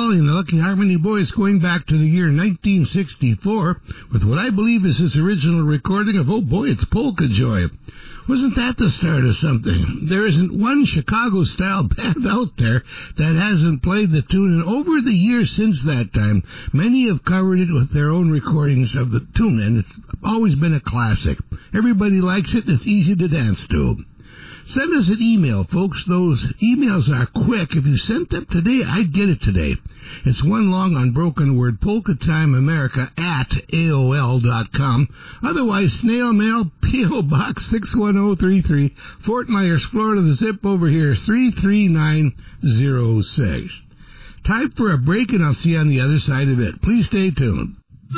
Valley and the Lucky Harmony Boys going back to the year 1964 with what I believe is his original recording of Oh Boy, It's Polka Joy. Wasn't that the start of something? There isn't one Chicago-style band out there that hasn't played the tune, and over the years since that time, many have covered it with their own recordings of the tune, and it's always been a classic. Everybody likes it, and it's easy to dance to. Send us an email, folks. Those emails are quick. If you sent them today, I'd get it today. It's one long unbroken word, polkatimeamerica@aol.com. Otherwise, snail mail, P.O. Box 61033, Fort Myers, Florida. The zip over here is 33906. Time for a break, and I'll see you on the other side of it. Please stay tuned.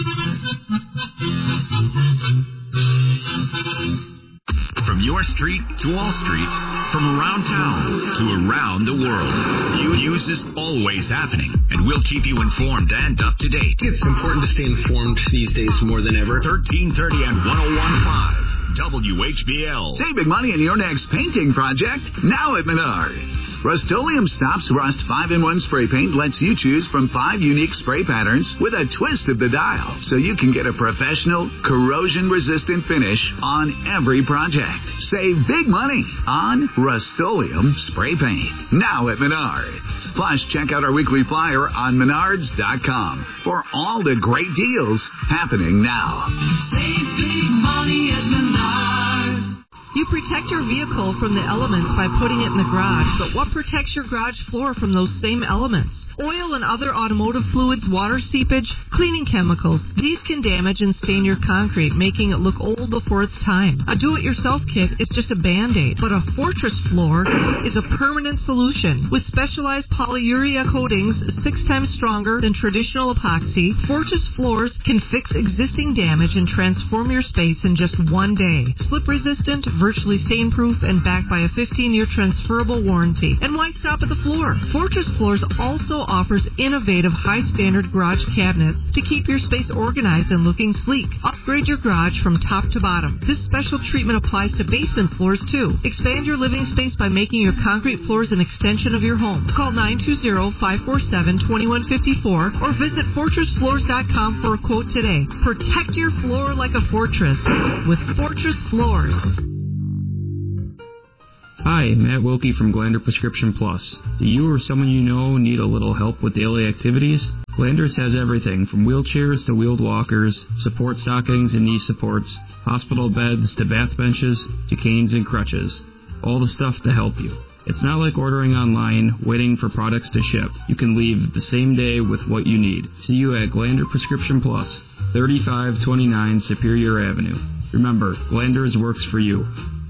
From your street to all streets, from around town to around the world, news is always happening, and we'll keep you informed and up to date. It's important to stay informed these days more than ever. 1330 and 101.5. WHBL. Save big money in your next painting project now at Menards. Rust-Oleum Stops Rust 5-in-1 spray paint lets you choose from 5 unique spray patterns with a twist of the dial, so you can get a professional, corrosion-resistant finish on every project. Save big money on Rust-Oleum spray paint now at Menards. Plus, check out our weekly flyer on Menards.com for all the great deals happening now. Save big money at Menards. You protect your vehicle from the elements by putting it in the garage, but what protects your garage floor from those same elements? Oil and other automotive fluids, water seepage, cleaning chemicals. These can damage and stain your concrete, making it look old before its time. A do-it-yourself kit is just a Band-Aid, but a Fortress floor is a permanent solution. With specialized polyurea coatings 6 times stronger than traditional epoxy, Fortress floors can fix existing damage and transform your space in just one day. Slip-resistant, virtually stain-proof, and backed by a 15-year transferable warranty. And why stop at the floor? Fortress Floors also offers innovative high-standard garage cabinets to keep your space organized and looking sleek. Upgrade your garage from top to bottom. This special treatment applies to basement floors, too. Expand your living space by making your concrete floors an extension of your home. Call 920-547-2154 or visit FortressFloors.com for a quote today. Protect your floor like a fortress with Fortress Floors. Hi, Matt Wilkie from Glander Prescription Plus. Do you or someone you know need a little help with daily activities? Glanders has everything from wheelchairs to wheeled walkers, support stockings and knee supports, hospital beds to bath benches to canes and crutches. All the stuff to help you. It's not like ordering online, waiting for products to ship. You can leave the same day with what you need. See you at Glander Prescription Plus, 3529 Superior Avenue. Remember, Glanders works for you.